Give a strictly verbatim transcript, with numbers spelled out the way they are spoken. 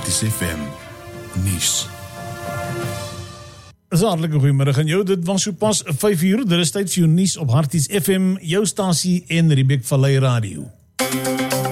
Harties F M nuus. Hartlike goeiemiddag aan jou, dit was so pas vyf uur, dit is tyd vir jou nuus op Harties F M, jou stasie en Riebeek Vallei Radio.